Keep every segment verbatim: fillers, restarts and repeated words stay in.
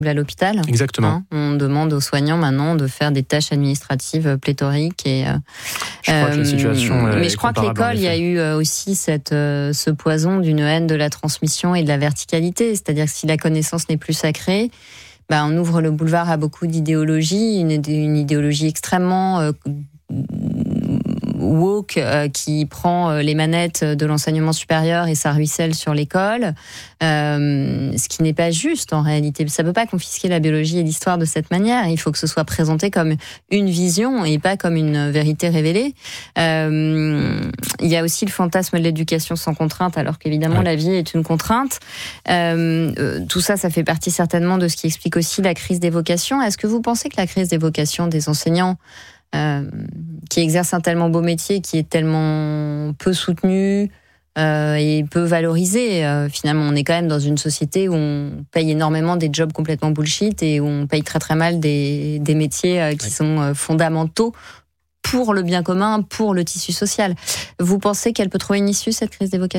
à l'hôpital. Exactement. Hein, on demande aux soignants maintenant de faire des tâches administratives pléthoriques. Et, euh, je crois que la situation euh, est mais je crois que l'école, il y a eu aussi cette, euh, ce poison d'une haine de la transmission et de la verticalité. C'est-à-dire que si la connaissance n'est plus sacrée, bah, on ouvre le boulevard à beaucoup d'idéologies, une, une idéologie extrêmement euh, woke euh, qui prend les manettes de l'enseignement supérieur et ça ruisselle sur l'école, euh, ce qui n'est pas juste en réalité. Ça ne peut pas confisquer la biologie et l'histoire de cette manière. Il faut que ce soit présenté comme une vision et pas comme une vérité révélée. Euh, il y a aussi le fantasme de l'éducation sans contrainte, alors qu'évidemment ouais. la vie est une contrainte. Euh, euh, tout ça, ça fait partie certainement de ce qui explique aussi la crise des vocations. Est-ce que vous pensez que la crise des vocations des enseignants Euh, qui exerce un tellement beau métier, qui est tellement peu soutenu euh, et peu valorisé. Euh, finalement, on est quand même dans une société où on paye énormément des jobs complètement bullshit et où on paye très très mal des, des métiers euh, qui ouais. sont euh, fondamentaux pour le bien commun, pour le tissu social. Vous pensez qu'elle peut trouver une issue, cette crise des vocations ?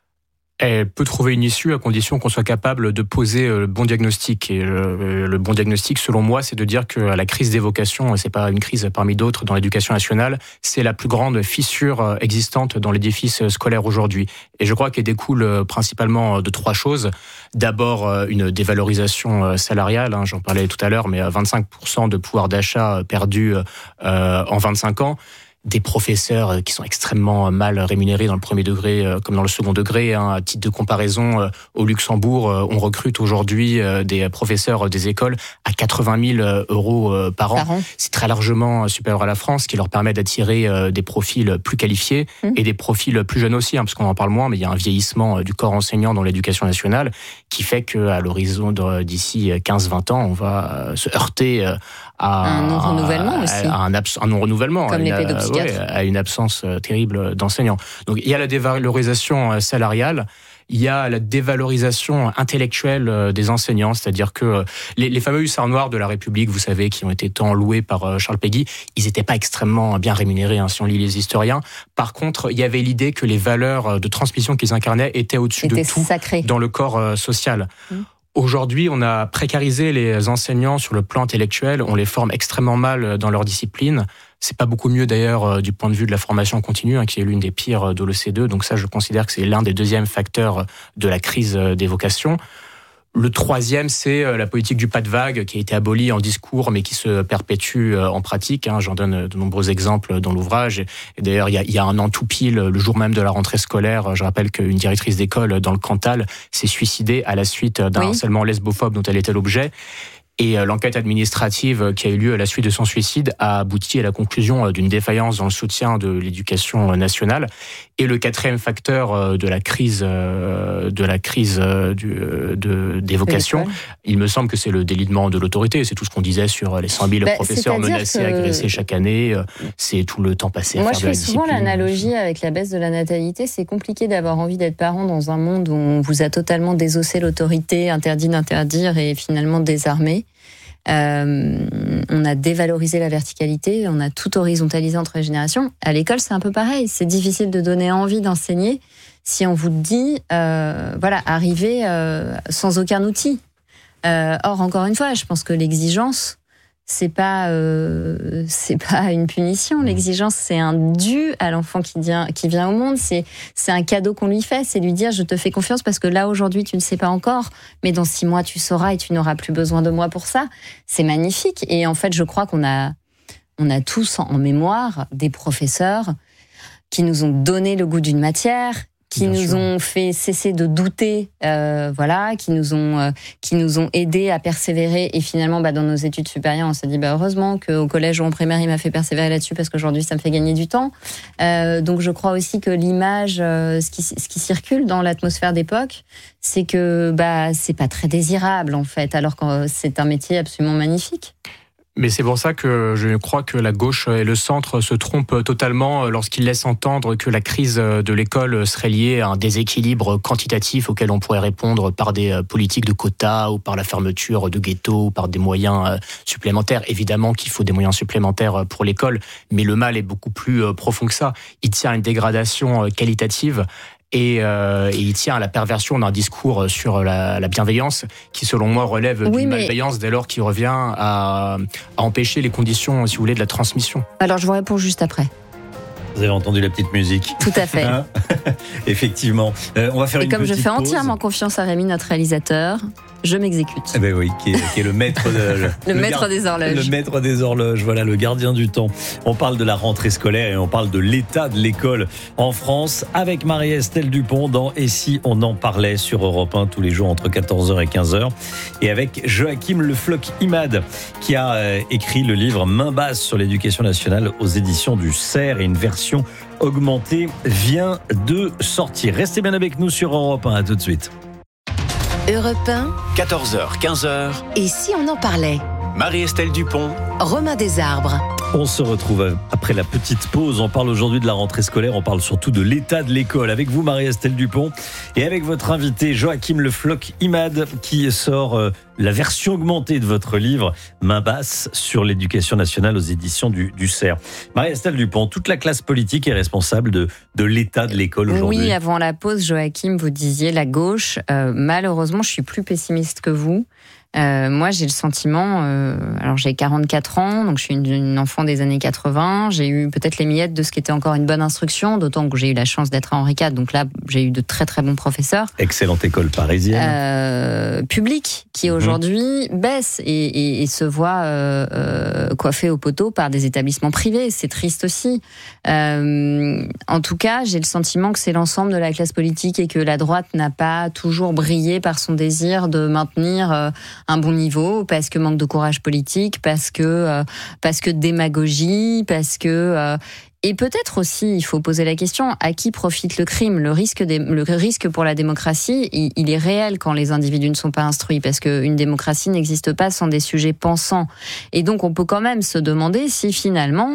Elle peut trouver une issue à condition qu'on soit capable de poser le bon diagnostic. Et le, le bon diagnostic, selon moi, c'est de dire que la crise des vocations, c'est pas une crise parmi d'autres dans l'éducation nationale, c'est la plus grande fissure existante dans l'édifice scolaire aujourd'hui. Et je crois qu'elle découle principalement de trois choses. D'abord, une dévalorisation salariale, hein, j'en parlais tout à l'heure, mais vingt-cinq pour cent de pouvoir d'achat perdu euh, en vingt-cinq ans. Des professeurs qui sont extrêmement mal rémunérés dans le premier degré comme dans le second degré. Hein. À titre de comparaison, au Luxembourg, on recrute aujourd'hui des professeurs des écoles à quatre-vingt mille euros par an. Par an. C'est très largement supérieur à la France, ce qui leur permet d'attirer des profils plus qualifiés mmh. et des profils plus jeunes aussi, hein, parce qu'on en parle moins, mais il y a un vieillissement du corps enseignant dans l'éducation nationale qui fait qu'à l'horizon de, d'ici quinze à vingt ans, on va se heurter à un non-renouvellement aussi. À un, abs- un non-renouvellement. Comme les pédopsychiatres. Ouais, à une absence terrible d'enseignants. Donc il y a la dévalorisation salariale, il y a la dévalorisation intellectuelle des enseignants, c'est-à-dire que les, les fameux hussards noirs de la République, vous savez, qui ont été tant loués par Charles Péguy, ils n'étaient pas extrêmement bien rémunérés, hein, si on lit les historiens. Par contre, il y avait l'idée que les valeurs de transmission qu'ils incarnaient étaient au-dessus Était de tout sacré. Dans le corps social. Mmh. Aujourd'hui, on a précarisé les enseignants sur le plan intellectuel, on les forme extrêmement mal dans leur discipline. C'est pas beaucoup mieux d'ailleurs du point de vue de la formation continue, hein, qui est l'une des pires de l'O C D E. Donc ça, je considère que c'est l'un des deuxièmes facteurs de la crise des vocations. Le troisième, c'est la politique du pas de vague qui a été abolie en discours, mais qui se perpétue en pratique. Hein. J'en donne de nombreux exemples dans l'ouvrage. Et d'ailleurs, il y a, il y a un an tout pile, le jour même de la rentrée scolaire, je rappelle qu'une directrice d'école dans le Cantal s'est suicidée à la suite d'un oui. harcèlement lesbophobe dont elle était l'objet. Et l'enquête administrative qui a eu lieu à la suite de son suicide a abouti à la conclusion d'une défaillance dans le soutien de l'éducation nationale. Et le quatrième facteur de la crise, de la crise du, de, des vocations, il me semble que c'est le délitement de l'autorité. C'est tout ce qu'on disait sur les cent mille bah, professeurs menacés, que... agressés chaque année. C'est tout le temps passé à Moi, faire de la discipline. Moi, je fais souvent l'analogie avec la baisse de la natalité. C'est compliqué d'avoir envie d'être parent dans un monde où on vous a totalement désossé l'autorité, interdit d'interdire et finalement désarmé. Euh, on a dévalorisé la verticalité, on a tout horizontalisé entre les générations. À l'école, c'est un peu pareil. C'est difficile de donner envie d'enseigner si on vous dit, euh, voilà, arrivez euh, sans aucun outil. Euh, or, encore une fois, je pense que l'exigence, c'est pas, euh, c'est pas une punition. L'exigence, c'est un dû à l'enfant qui vient, qui vient au monde. C'est, c'est un cadeau qu'on lui fait. C'est lui dire, je te fais confiance parce que là, aujourd'hui, tu ne sais pas encore, mais dans six mois, tu sauras et tu n'auras plus besoin de moi pour ça. C'est magnifique. Et en fait, je crois qu'on a, on a tous en mémoire des professeurs qui nous ont donné le goût d'une matière, qui Bien nous sûr. ont fait cesser de douter, euh, voilà, qui nous ont, euh, qui nous ont aidés à persévérer. Et finalement, bah, dans nos études supérieures, on s'est dit, bah, heureusement qu'au collège ou en primaire, il m'a fait persévérer là-dessus parce qu'aujourd'hui, ça me fait gagner du temps. Euh, donc, je crois aussi que l'image, euh, ce qui, ce qui circule dans l'atmosphère d'époque, c'est que, bah, c'est pas très désirable, en fait, alors que c'est un métier absolument magnifique. Mais c'est pour ça que je crois que la gauche et le centre se trompent totalement lorsqu'ils laissent entendre que la crise de l'école serait liée à un déséquilibre quantitatif auquel on pourrait répondre par des politiques de quotas ou par la fermeture de ghettos ou par des moyens supplémentaires. Évidemment qu'il faut des moyens supplémentaires pour l'école, mais le mal est beaucoup plus profond que ça. Il tient à une dégradation qualitative. Et, euh, et il tient à la perversion d'un discours sur la, la bienveillance qui, selon moi, relève oui, d'une mais... malveillance dès lors qu'il revient à, à empêcher les conditions, si vous voulez, de la transmission. Alors, je vous réponds juste après. Vous avez entendu la petite musique. Tout à fait. Hein Effectivement. Euh, on va faire et une comme petite je fais pause. entièrement confiance à Rémi, notre réalisateur, je m'exécute. Eh ben oui, qui est, qui est le maître, de, le, le, le maître gar- des horloges. Le maître des horloges, voilà, le gardien du temps. On parle de la rentrée scolaire et on parle de l'état de l'école en France avec Marie-Estelle Dupont dans Et si on en parlait sur Europe un tous les jours entre quatorze heures et quinze heures. Et avec Joachim Le Floch Imad qui a euh, écrit le livre Main basse sur l'éducation nationale aux éditions du Cerf et une version augmentée vient de sortir. Restez bien avec nous sur Europe un, à tout de suite. Europe un, quatorze heures, quinze heures. Et si on en parlait? Marie-Estelle Dupont, Romain Desarbres. On se retrouve après la petite pause. On parle aujourd'hui de la rentrée scolaire. On parle surtout de l'état de l'école. Avec vous, Marie-Estelle Dupont, et avec votre invité, Joachim Le Floch Imad, qui sort euh, la version augmentée de votre livre, Main basse sur l'éducation nationale aux éditions du, du Cerf. Marie-Estelle Dupont, toute la classe politique est responsable de, de l'état de l'école aujourd'hui. Oui, avant la pause, Joachim, vous disiez la gauche. Euh, malheureusement, je suis plus pessimiste que vous. Euh, moi, j'ai le sentiment, euh, alors j'ai quarante-quatre ans, donc je suis une, une enfant des années quatre-vingts, j'ai eu peut-être les miettes de ce qui était encore une bonne instruction, d'autant que j'ai eu la chance d'être à Henri quatre, donc là, j'ai eu de très très bons professeurs. Excellente école parisienne. Euh, publique, qui aujourd'hui mmh. baisse et, et, et se voit euh, euh, coiffée au poteau par des établissements privés, c'est triste aussi. Euh, en tout cas, j'ai le sentiment que c'est l'ensemble de la classe politique et que la droite n'a pas toujours brillé par son désir de maintenir euh, un bon niveau, parce que manque de courage politique, parce que euh, parce que démagogie, parce que euh, et peut-être aussi, il faut poser la question, à qui profite le crime ? Le risque, des, le risque pour la démocratie, il, il est réel quand les individus ne sont pas instruits, parce qu'une démocratie n'existe pas sans des sujets pensants. Et donc, on peut quand même se demander si finalement,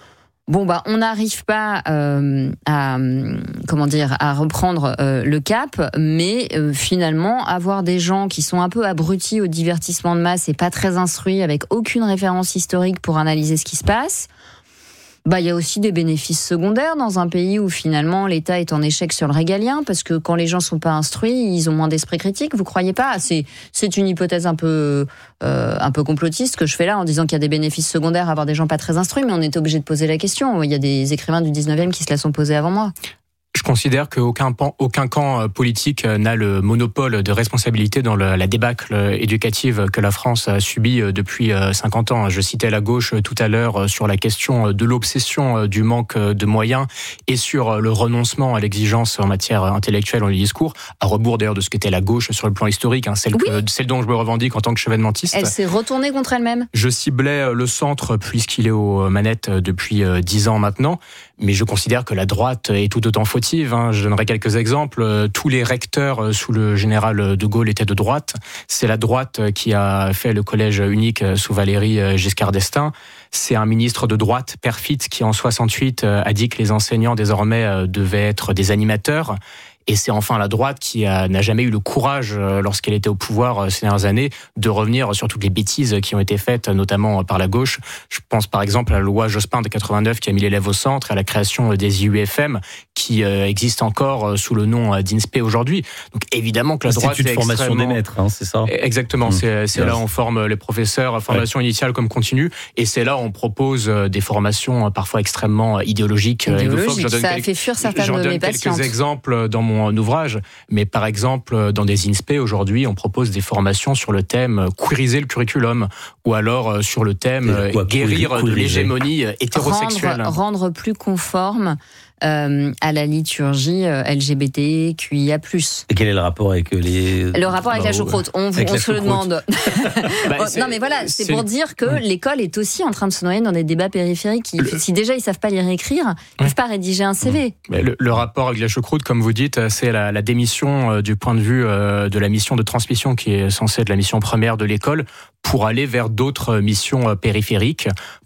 bon bah, on n'arrive pas euh, à comment dire à reprendre euh, le cap, mais euh, finalement avoir des gens qui sont un peu abrutis au divertissement de masse et pas très instruits, avec aucune référence historique pour analyser ce qui se passe. Bah, il y a aussi des bénéfices secondaires dans un pays où finalement l'État est en échec sur le régalien, parce que quand les gens sont pas instruits, ils ont moins d'esprit critique. Vous croyez pas ? C'est c'est une hypothèse un peu euh, un peu complotiste que je fais là en disant qu'il y a des bénéfices secondaires à avoir des gens pas très instruits, mais on est obligé de poser la question. Il y a des écrivains du dix-neuvième qui se la sont posés avant moi. Je considère qu'aucun pan, aucun camp politique n'a le monopole de responsabilité dans le, la débâcle éducative que la France a subie depuis cinquante ans. Je citais la gauche tout à l'heure sur la question de l'obsession du manque de moyens et sur le renoncement à l'exigence en matière intellectuelle dans les discours, à rebours d'ailleurs de ce qu'était la gauche sur le plan historique, hein, celle, oui. que, celle dont je me revendique en tant que chevènementiste. Elle s'est retournée contre elle-même. Je ciblais le centre puisqu'il est aux manettes depuis dix ans maintenant, mais je considère que la droite est tout autant fautive. Je donnerai quelques exemples. Tous les recteurs sous le général de Gaulle étaient de droite. C'est la droite qui a fait le collège unique sous Valéry Giscard d'Estaing. C'est un ministre de droite, Perfit, qui en soixante-huit a dit que les enseignants désormais devaient être des animateurs. Et c'est enfin la droite qui a, n'a jamais eu le courage, lorsqu'elle était au pouvoir ces dernières années, de revenir sur toutes les bêtises qui ont été faites, notamment par la gauche. Je pense par exemple à la loi Jospin de quatre-vingt-neuf qui a mis l'élève au centre, et à la création des I U F M qui euh, existe encore sous le nom d'I N S P E aujourd'hui. Donc évidemment que la droite c'est une est formation extrêmement... des maîtres, hein, c'est ça. Exactement, mmh. c'est, c'est yes. là où on forme les professeurs, formation ouais. initiale comme continue, et c'est là où on propose des formations parfois extrêmement idéologiques. Idéologiques, ça a fait fuir certaines de mes patientes. J'en donne quelques exemples dans mon ouvrage, mais par exemple dans des I N S P E aujourd'hui on propose des formations sur le thème queeriser le curriculum, ou alors sur le thème quoi, guérir queer, de l'hégémonie hétérosexuelle. Rendre, rendre plus conforme Euh, à la liturgie euh, L G B T Q I A plus. Et quel est le rapport avec les... Le rapport avec bah, la choucroute, on, on la se le demande. bah, non mais voilà, c'est, c'est pour dire que mmh. l'école est aussi en train de se noyer dans des débats périphériques. Qui, le... Si déjà ils savent pas lire et écrire, ils mmh. peuvent pas rédiger un C V. Mmh. Le, le rapport avec la choucroute, comme vous dites, c'est la, la démission euh, du point de vue euh, de la mission de transmission qui est censée être la mission première de l'école, pour aller vers d'autres missions euh, périphériques,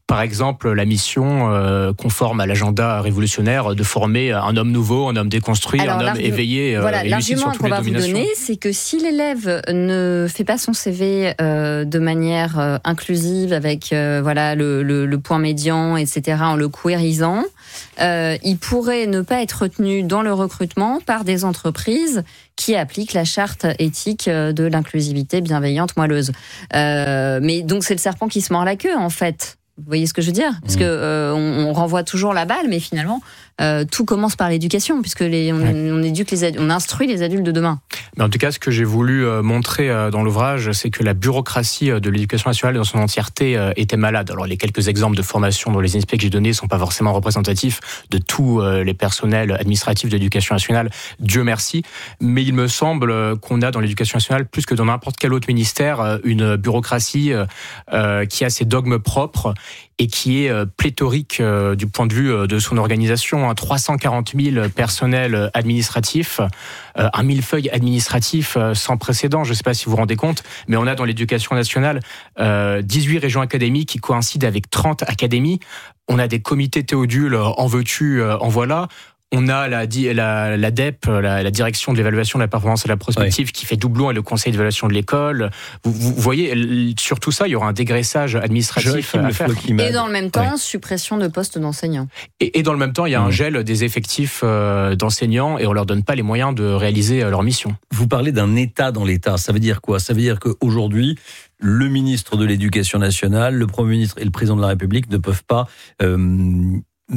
Par exemple, la mission euh, conforme à l'agenda révolutionnaire de former un homme nouveau, un homme déconstruit, Alors, un homme éveillé euh, voilà, et lucide sur l'argument toutes qu'on les va vous dominations. donner, c'est que si l'élève ne fait pas son C V euh, de manière euh, inclusive, avec euh, voilà le, le, le point médian, et cetera, en le queerisant, euh, il pourrait ne pas être retenu dans le recrutement par des entreprises qui appliquent la charte éthique de l'inclusivité bienveillante moelleuse. Euh, mais donc c'est le serpent qui se mord la queue en fait. Vous voyez ce que je veux dire ? Parce Mmh. que euh, on, on renvoie toujours la balle, mais finalement euh, tout commence par l'éducation, puisque les, on, Ouais. on éduque les adultes, on instruit les adultes de demain. Mais en tout cas, ce que j'ai voulu euh, montrer euh, dans l'ouvrage, c'est que la bureaucratie euh, de l'éducation nationale dans son entièreté euh, était malade. Alors les quelques exemples de formation dans les I N S P E que j'ai donnés sont pas forcément représentatifs de tous euh, les personnels administratifs de l'éducation nationale, Dieu merci. Mais il me semble euh, qu'on a dans l'éducation nationale, plus que dans n'importe quel autre ministère, euh, une bureaucratie euh, euh, qui a ses dogmes propres et qui est euh, pléthorique euh, du point de vue euh, de son organisation. Hein. trois cent quarante mille personnels administratifs, euh, un millefeuille administratif euh, sans précédent, je ne sais pas si vous vous rendez compte, mais on a dans l'éducation nationale euh, dix-huit régions académiques qui coïncident avec trente académies. On a des comités Théodule, euh, en veux-tu, euh, en voilà. On a la, la, la D E P, la, la direction de l'évaluation de la performance et de la prospective, ouais. qui fait doublon avec le conseil d'évaluation de l'école. Vous, vous voyez, sur tout ça, il y aura un dégraissage administratif à faire. Et dans le même temps, ouais. suppression de postes d'enseignants. Et, et dans le même temps, il y a mmh. un gel des effectifs euh, d'enseignants et on leur donne pas les moyens de réaliser euh, leur mission. Vous parlez d'un État dans l'État. Ça veut dire quoi ? Ça veut dire qu'aujourd'hui, le ministre de l'Éducation nationale, le Premier ministre et le Président de la République ne peuvent pas... Euh,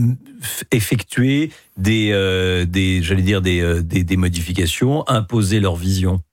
effectuer des, euh, des, j'allais dire des, euh, des, des modifications, imposer leur vision.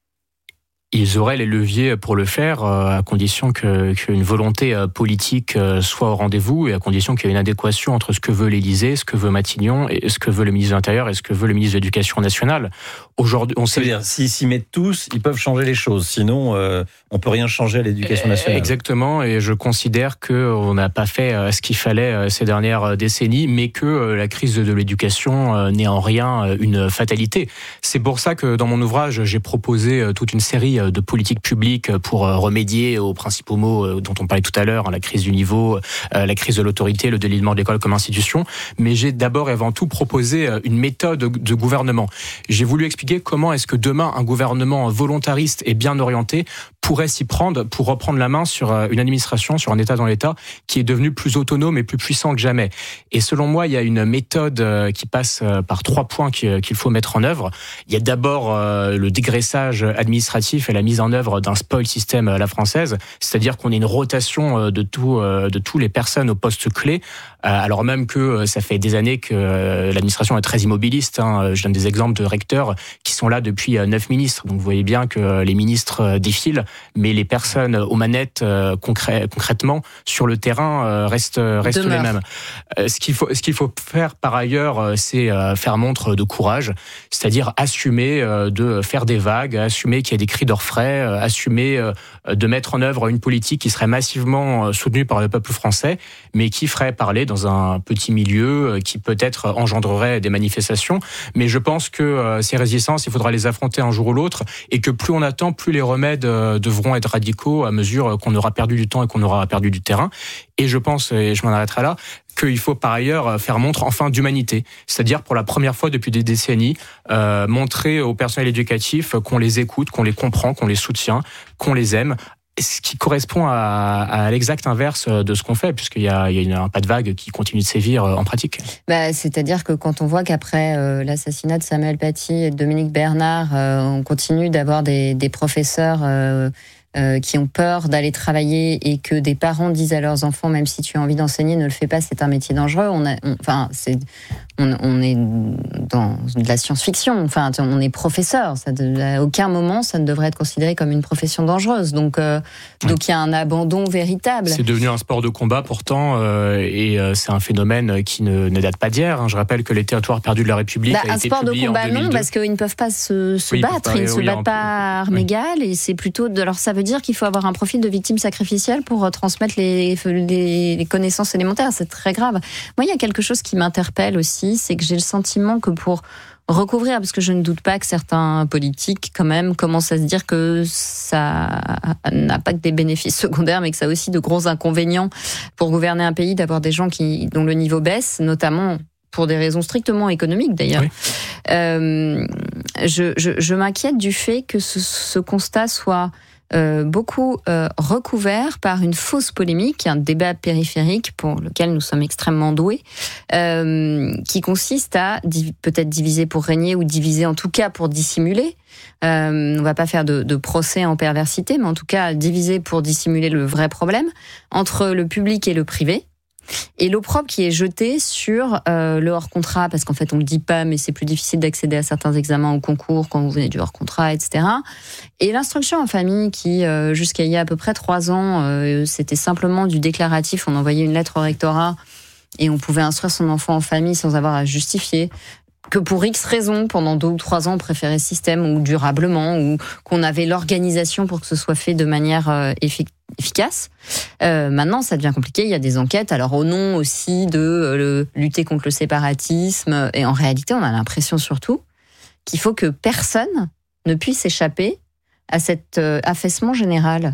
Ils auraient les leviers pour le faire, à condition que, qu'une volonté politique soit au rendez-vous et à condition qu'il y ait une adéquation entre ce que veut l'Élysée, ce que veut Matignon, et ce que veut le ministre de l'Intérieur et ce que veut le ministre de l'Éducation nationale. Aujourd'hui, on sait. C'est-à-dire, s'ils s'y mettent tous, ils peuvent changer les choses. Sinon, euh, on peut rien changer à l'éducation nationale. Exactement, et je considère qu'on n'a pas fait ce qu'il fallait ces dernières décennies, mais que la crise de l'éducation n'est en rien une fatalité. C'est pour ça que dans mon ouvrage, j'ai proposé toute une série de politiques publiques pour remédier aux principaux maux dont on parlait tout à l'heure, la crise du niveau, la crise de l'autorité, le délitement de l'école comme institution. Mais j'ai d'abord et avant tout proposé une méthode de gouvernement. J'ai voulu expliquer comment est-ce que demain un gouvernement volontariste et bien orienté pourrait s'y prendre pour reprendre la main sur une administration, sur un État dans l'État qui est devenu plus autonome et plus puissant que jamais. Et selon moi, il y a une méthode qui passe par trois points qu'il faut mettre en œuvre. Il y a d'abord le dégraissage administratif et la mise en œuvre d'un spoil system à la française, c'est-à-dire qu'on ait une rotation de tout, de tous les personnes aux postes clés, alors même que ça fait des années que l'administration est très immobiliste. Je donne des exemples de recteurs qui sont là depuis neuf ministres. Donc vous voyez bien que les ministres défilent, mais les personnes aux manettes concrè- concrètement sur le terrain restent, restent les mêmes. Ce qu'il faut, ce qu'il faut faire par ailleurs, c'est faire montre de courage, c'est-à-dire assumer de faire des vagues, assumer qu'il y a des cris d'orfraie, assumer de mettre en œuvre une politique qui serait massivement soutenue par le peuple français, mais qui ferait parler dans un petit milieu qui peut-être engendrerait des manifestations. Mais je pense que ces résistances, il faudra les affronter un jour ou l'autre, et que plus on attend, plus les remèdes devront être radicaux à mesure qu'on aura perdu du temps et qu'on aura perdu du terrain. Et je pense, et je m'en arrêterai là, qu'il faut par ailleurs faire montre enfin d'humanité, c'est-à-dire pour la première fois depuis des décennies, euh, montrer au personnel éducatif qu'on les écoute, qu'on les comprend, qu'on les soutient, qu'on les aime, ce qui correspond à, à l'exact inverse de ce qu'on fait, puisqu'il y a, il y a une, un pas de vague qui continue de sévir en pratique. Bah, c'est-à-dire que quand on voit qu'après euh, l'assassinat de Samuel Paty et de Dominique Bernard, euh, on continue d'avoir des, des professeurs euh, euh, qui ont peur d'aller travailler et que des parents disent à leurs enfants, même si tu as envie d'enseigner, ne le fais pas, c'est un métier dangereux. On a, on, enfin, c'est, on, on est dans de la science-fiction. Enfin, on est professeur. Ça de, à aucun moment, ça ne devrait être considéré comme une profession dangereuse. Donc, euh, ouais. donc il y a un abandon véritable. C'est devenu un sport de combat pourtant, euh, et euh, c'est un phénomène qui ne, ne date pas d'hier. Hein. Je rappelle que les territoires perdus de la République bah, a un été sport de publié combat en deux mille deux. Non, parce qu'ils ne peuvent pas se, se oui, battre. Ils ne se oui, battent pas à armes oui. égales, et c'est plutôt de. Alors ça veut dire qu'il faut avoir un profil de victime sacrificielle pour transmettre les, les, les connaissances élémentaires. C'est très grave. Moi, il y a quelque chose qui m'interpelle aussi, c'est que j'ai le sentiment que pour recouvrir, parce que je ne doute pas que certains politiques, quand même, commencent à se dire que ça n'a pas que des bénéfices secondaires, mais que ça a aussi de gros inconvénients pour gouverner un pays, d'avoir des gens qui, dont le niveau baisse, notamment pour des raisons strictement économiques, d'ailleurs. Oui. Euh, je, je, je m'inquiète du fait que ce, ce constat soit Euh, beaucoup euh, recouvert par une fausse polémique, un débat périphérique pour lequel nous sommes extrêmement doués, euh, qui consiste à div- peut-être diviser pour régner ou diviser en tout cas pour dissimuler. Euh, on va pas faire de, de procès en perversité, mais en tout cas diviser pour dissimuler le vrai problème entre le public et le privé. Et l'opprobre qui est jeté sur euh, le hors-contrat, parce qu'en fait on le dit pas, mais c'est plus difficile d'accéder à certains examens au concours quand vous venez du hors-contrat, et cetera. Et l'instruction en famille qui, euh, jusqu'à il y a à peu près trois ans, euh, c'était simplement du déclaratif, on envoyait une lettre au rectorat et on pouvait instruire son enfant en famille sans avoir à justifier que pour X raisons, pendant deux ou trois ans, on préférait ce système, ou durablement, ou qu'on avait l'organisation pour que ce soit fait de manière euh, efficace. efficace. Euh, maintenant, ça devient compliqué. Il y a des enquêtes, alors au nom aussi de euh, lutter contre le séparatisme. Et en réalité, on a l'impression surtout qu'il faut que personne ne puisse échapper à cet euh, affaissement général.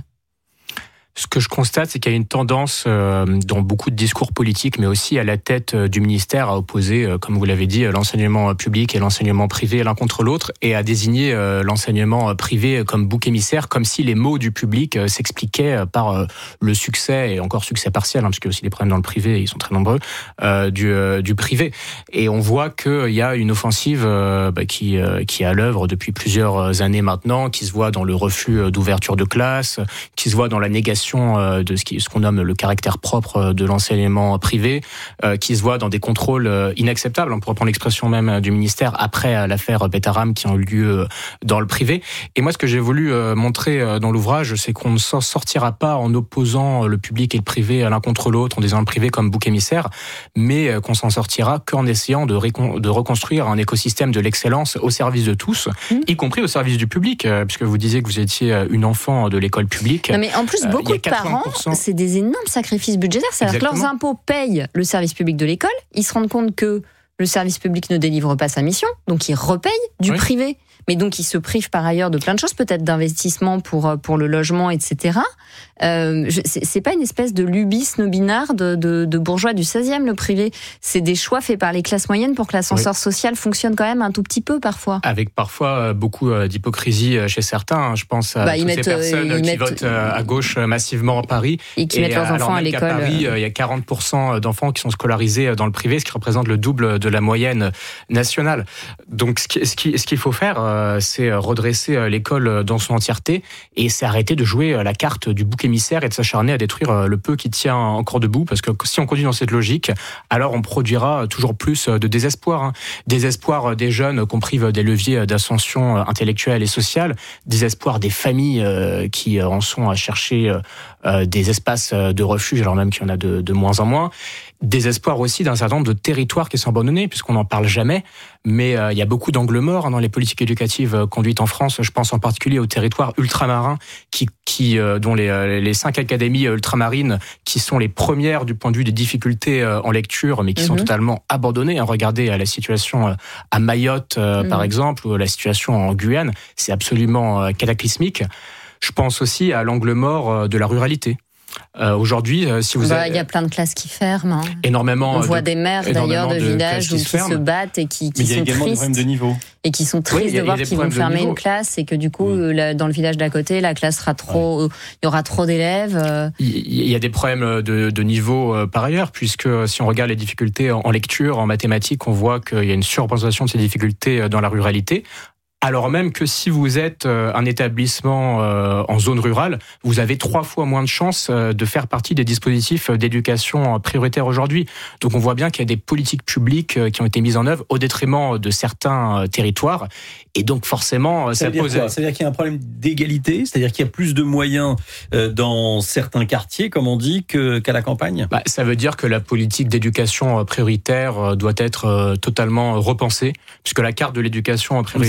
Ce que je constate, c'est qu'il y a une tendance euh, dans beaucoup de discours politiques, mais aussi à la tête euh, du ministère, à opposer, euh, comme vous l'avez dit, l'enseignement public et l'enseignement privé l'un contre l'autre, et à désigner euh, l'enseignement privé comme bouc émissaire, comme si les maux du public euh, s'expliquaient par euh, le succès, et encore succès partiel, hein, parce qu'il y a aussi des problèmes dans le privé, ils sont très nombreux, euh, du, euh, du privé. Et on voit qu'il y a une offensive euh, bah, qui, euh, qui est à l'œuvre depuis plusieurs années maintenant, qui se voit dans le refus d'ouverture de classe, qui se voit dans la négation de ce, qui, ce qu'on nomme le caractère propre de l'enseignement privé, euh, qui se voit dans des contrôles inacceptables, on pourrait prendre l'expression même du ministère, après l'affaire Betaram qui ont eu lieu dans le privé. Et moi, ce que j'ai voulu montrer dans l'ouvrage, c'est qu'on ne s'en sortira pas en opposant le public et le privé l'un contre l'autre, en disant le privé comme bouc émissaire, mais qu'on s'en sortira qu'en essayant de, récon- de reconstruire un écosystème de l'excellence au service de tous, mmh. y compris au service du public, puisque vous disiez que vous étiez une enfant de l'école publique. Non, mais en plus, beaucoup de parents, c'est des énormes sacrifices budgétaires. C'est-à-dire que leurs impôts payent le service public de l'école, ils se rendent compte que le service public ne délivre pas sa mission, donc ils repayent du oui. privé. Mais donc ils se privent par ailleurs de plein de choses, peut-être d'investissement pour pour le logement, et cetera. Euh, c'est, c'est pas une espèce de lubie snobinard de, de, de bourgeois du seizième, le privé. C'est des choix faits par les classes moyennes pour que l'ascenseur oui. social fonctionne quand même un tout petit peu parfois. Avec parfois beaucoup d'hypocrisie chez certains. Je pense à bah, toutes mettent, ces personnes euh, qui mettent, votent à gauche massivement à Paris. Et qui et mettent leurs enfants à l'école. À Paris, il y a quarante pour cent d'enfants qui sont scolarisés dans le privé, ce qui représente le double de la moyenne nationale. Donc ce, qui, ce, qui, ce qu'il faut faire, c'est redresser l'école dans son entièreté, et c'est arrêter de jouer la carte du bouc émissaire et de s'acharner à détruire le peu qui tient encore debout, parce que si on continue dans cette logique, alors on produira toujours plus de désespoir. Désespoir des jeunes qu'on prive des leviers d'ascension intellectuelle et sociale, désespoir des familles qui en sont à chercher des espaces de refuge, alors même qu'il y en a de, de moins en moins. Désespoir aussi d'un certain nombre de territoires qui sont abandonnés, puisqu'on n'en parle jamais, mais euh, il y a beaucoup d'angles morts dans les politiques éducatives euh, conduites en France. Je pense en particulier aux territoires ultramarins, qui, qui, euh, dont les, les cinq académies ultramarines, qui sont les premières du point de vue des difficultés euh, en lecture, mais qui mm-hmm. sont totalement abandonnées. Regardez la situation euh, à Mayotte, euh, mm-hmm. par exemple, ou la situation en Guyane, c'est absolument euh, cataclysmique. Je pense aussi à l'angle mort euh, de la ruralité. Euh, aujourd'hui, euh, si vous bah, avez... il y a plein de classes qui ferment. Hein. Énormément. On voit de, des maires d'ailleurs de, de villages qui, qui se battent et qui, qui Mais il y a sont également tristes. Des problèmes de niveau. Et qui sont tristes oui, a, de voir qu'ils vont fermer une classe et que du coup, mmh. la, dans le village d'à côté, la classe sera trop, ouais. il y aura trop d'élèves. Euh... Il y a des problèmes de, de niveau euh, par ailleurs, puisque si on regarde les difficultés en, en lecture, en mathématiques, on voit qu'il y a une surreprésentation de ces difficultés dans la ruralité. Alors même que si vous êtes un établissement en zone rurale, vous avez trois fois moins de chances de faire partie des dispositifs d'éducation prioritaires aujourd'hui. Donc on voit bien qu'il y a des politiques publiques qui ont été mises en œuvre au détriment de certains territoires. Et donc forcément, ça, ça veut pose... dire quoi ? Ça veut dire qu'il y a un problème d'égalité ? C'est-à-dire qu'il y a plus de moyens dans certains quartiers, comme on dit, que, qu'à la campagne ? Bah, ça veut dire que la politique d'éducation prioritaire doit être totalement repensée, puisque la carte de l'éducation prioritaire n'a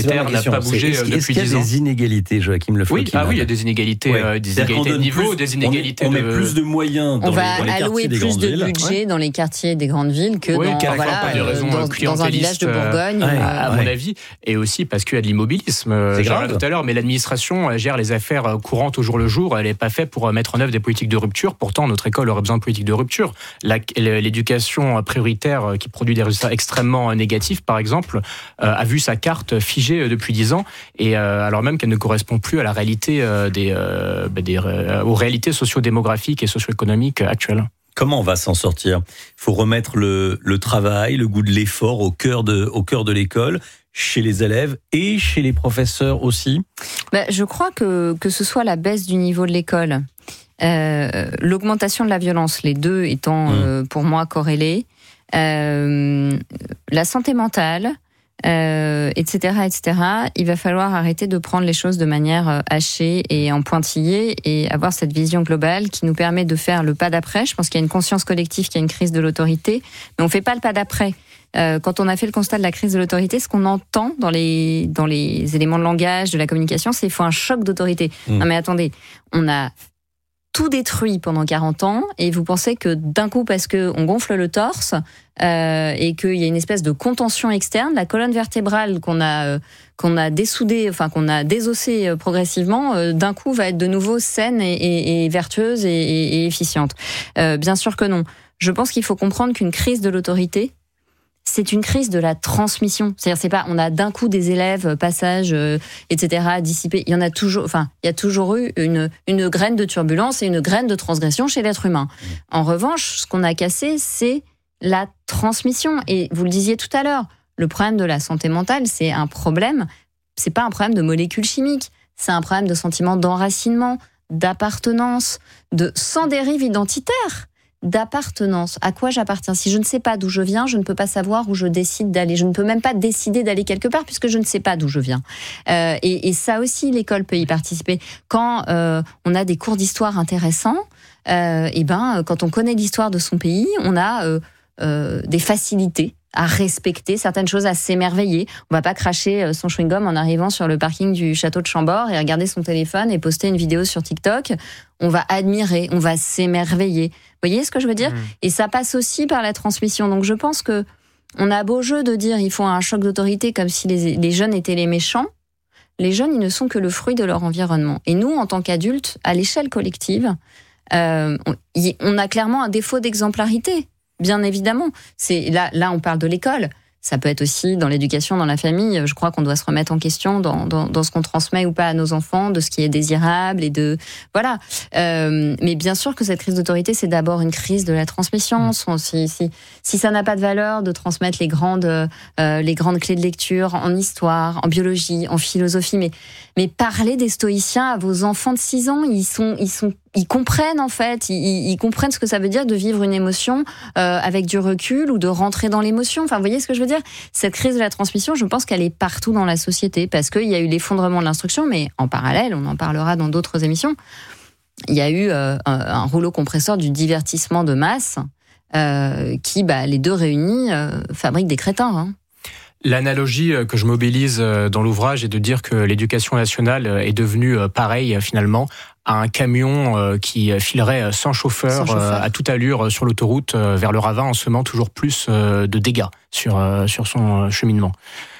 question. pas bougé est-ce, depuis est-ce qu'il y a dix ans. des inégalités, Joachim Le Oui, ah oui, il y a des inégalités, ouais. euh, des inégalités de niveau, plus, des inégalités on, on de... met plus de moyens dans on les, va dans les allouer quartiers plus des de grandes budget villes. dans les quartiers des grandes villes que oui, dans, voilà, euh, dans, dans un village de Bourgogne. Euh, ouais, à ouais. mon avis, et aussi parce qu'il y a de l'immobilisme. C'est J'en grave. parlais tout à l'heure, mais l'administration gère les affaires courantes au jour le jour. Elle n'est pas faite pour mettre en œuvre des politiques de rupture. Pourtant, notre école aurait besoin de politiques de rupture. La, l'éducation prioritaire qui produit des résultats extrêmement négatifs, par exemple, euh, a vu sa carte figée depuis dix ans, et euh, alors même qu'elle ne correspond plus à la réalité euh, des, euh, des euh, aux réalités socio-démographiques et socio-économiques actuelles. Comment on va s'en sortir ? Il faut remettre le, le travail, le goût de l'effort au cœur de, au cœur de l'école, chez les élèves et chez les professeurs aussi. Ben, je crois que, que ce soit la baisse du niveau de l'école, euh, l'augmentation de la violence, les deux étant mmh. euh, pour moi corrélés, euh, la santé mentale, euh, et cetera, et cetera. Il va falloir arrêter de prendre les choses de manière hachée et en pointillé et avoir cette vision globale qui nous permet de faire le pas d'après. Je pense qu'il y a une conscience collective, qu'il y a une crise de l'autorité, mais on ne fait pas le pas d'après. Euh, quand on a fait le constat de la crise de l'autorité, ce qu'on entend dans les, dans les éléments de langage, de la communication, c'est qu'il faut un choc d'autorité. Mmh. Non mais attendez, on a tout détruit pendant quarante ans et vous pensez que d'un coup, parce qu'on gonfle le torse euh, et qu'il y a une espèce de contention externe, la colonne vertébrale qu'on a, euh, qu'on a dessoudée, enfin qu'on a désossée euh, progressivement, euh, d'un coup va être de nouveau saine et, et, et vertueuse et, et, et efficiente. Euh, bien sûr que non. Je pense qu'il faut comprendre qu'une crise de l'autorité, c'est une crise de la transmission. C'est-à-dire, c'est pas, on a d'un coup des élèves, passage, euh, et cetera, dissipés. Il y en a toujours, enfin, il y a toujours eu une, une graine de turbulence et une graine de transgression chez l'être humain. En revanche, ce qu'on a cassé, c'est la transmission. Et vous le disiez tout à l'heure, le problème de la santé mentale, c'est un problème, c'est pas un problème de molécules chimiques, c'est un problème de sentiment d'enracinement, d'appartenance, de, sans dérive identitaire. D'appartenance. À quoi j'appartiens ? Si je ne sais pas d'où je viens, je ne peux pas savoir où je décide d'aller. Je ne peux même pas décider d'aller quelque part puisque je ne sais pas d'où je viens. Euh, et, et ça aussi, l'école peut y participer. Quand euh, on a des cours d'histoire intéressants, euh, et ben, quand on connaît l'histoire de son pays, on a euh, euh, des facilités à respecter certaines choses, à s'émerveiller. On va pas cracher son chewing-gum en arrivant sur le parking du château de Chambord et regarder son téléphone et poster une vidéo sur TikTok. On va admirer, on va s'émerveiller. Vous voyez ce que je veux dire ? Mmh. Et ça passe aussi par la transmission. Donc je pense que on a beau jeu de dire il faut un choc d'autorité comme si les, les jeunes étaient les méchants. Les jeunes, ils ne sont que le fruit de leur environnement. Et nous, en tant qu'adultes, à l'échelle collective, euh, on, y, on a clairement un défaut d'exemplarité. Bien évidemment. C'est, là, là, on parle de l'école. Ça peut être aussi dans l'éducation, dans la famille. Je crois qu'on doit se remettre en question dans, dans, dans ce qu'on transmet ou pas à nos enfants, de ce qui est désirable et de voilà. Euh, mais bien sûr que cette crise d'autorité, c'est d'abord une crise de la transmission. Mmh. Si, si, si ça n'a pas de valeur de transmettre les grandes, euh, les grandes clés de lecture en histoire, en biologie, en philosophie, mais mais parlez des stoïciens à vos enfants de six ans, ils sont, ils sont Ils comprennent en fait, ils, ils comprennent ce que ça veut dire de vivre une émotion euh, avec du recul ou de rentrer dans l'émotion. Enfin, vous voyez ce que je veux dire ? Cette crise de la transmission, je pense qu'elle est partout dans la société parce qu'il y a eu l'effondrement de l'instruction, mais en parallèle, on en parlera dans d'autres émissions, il y a eu euh, un, un rouleau compresseur du divertissement de masse euh, qui, bah, les deux réunis, euh, fabriquent des crétins. Hein. L'analogie que je mobilise dans l'ouvrage est de dire que l'éducation nationale est devenue pareille finalement à un camion qui filerait sans chauffeur, sans chauffeur à toute allure sur l'autoroute vers le ravin en semant toujours plus de dégâts sur, sur son cheminement.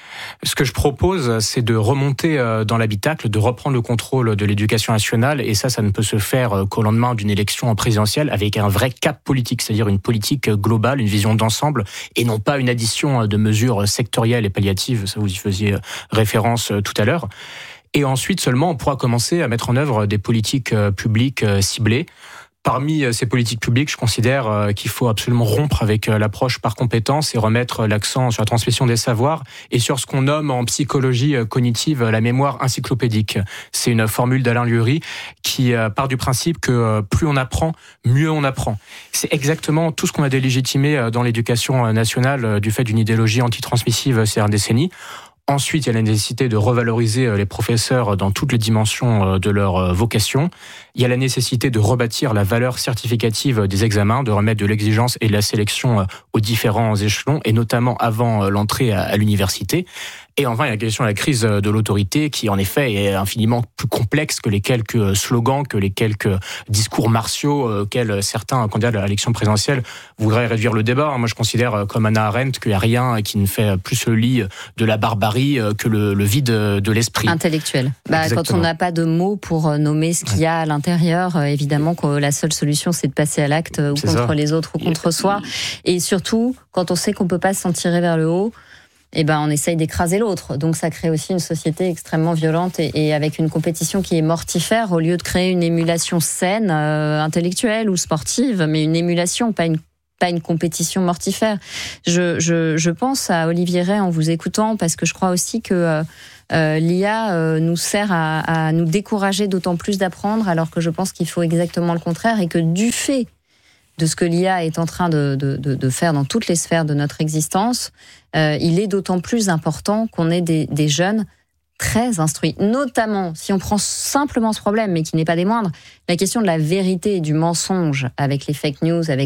Ce que je propose, c'est de remonter dans l'habitacle, de reprendre le contrôle de l'éducation nationale, et ça, ça ne peut se faire qu'au lendemain d'une élection présidentielle avec un vrai cap politique, c'est-à-dire une politique globale, une vision d'ensemble, et non pas une addition de mesures sectorielles et palliatives, ça vous y faisiez référence tout à l'heure. Et ensuite seulement, on pourra commencer à mettre en œuvre des politiques publiques ciblées. Parmi ces politiques publiques, je considère qu'il faut absolument rompre avec l'approche par compétence et remettre l'accent sur la transmission des savoirs et sur ce qu'on nomme en psychologie cognitive la mémoire encyclopédique. C'est une formule d'Alain Lurie qui part du principe que plus on apprend, mieux on apprend. C'est exactement tout ce qu'on a délégitimé dans l'éducation nationale du fait d'une idéologie antitransmissive ces dernières décennies. Ensuite, il y a la nécessité de revaloriser les professeurs dans toutes les dimensions de leur vocation. Il y a la nécessité de rebâtir la valeur certificative des examens, de remettre de l'exigence et de la sélection aux différents échelons, et notamment avant l'entrée à l'université. Et enfin, il y a la question de la crise de l'autorité qui, en effet, est infiniment plus complexe que les quelques slogans, que les quelques discours martiaux auxquels certains candidats à l'élection présidentielle voudraient réduire le débat. Moi, je considère, comme Hannah Arendt, qu'il n'y a rien qui ne fait plus le lit de la barbarie que le, le vide de l'esprit. Intellectuel. Bah, quand on n'a pas de mots pour nommer ce qu'il y a à l'intérieur, évidemment que la seule solution, c'est de passer à l'acte, ou c'est contre ça. Les autres ou contre soi. Et surtout, quand on sait qu'on ne peut pas s'en tirer vers le haut, eh ben, on essaye d'écraser l'autre. Donc ça crée aussi une société extrêmement violente et, et avec une compétition qui est mortifère au lieu de créer une émulation saine, euh, intellectuelle ou sportive, mais une émulation, pas une pas une compétition mortifère. Je, je, je pense à Olivier Rey en vous écoutant parce que je crois aussi que euh, euh, l'I A euh, nous sert à, à nous décourager d'autant plus d'apprendre alors que je pense qu'il faut exactement le contraire et que du fait de ce que l'I A est en train de, de, de, de faire dans toutes les sphères de notre existence, euh, il est d'autant plus important qu'on ait des, des jeunes très instruits. Notamment, si on prend simplement ce problème, mais qui n'est pas des moindres, la question de la vérité et du mensonge avec les fake news, avec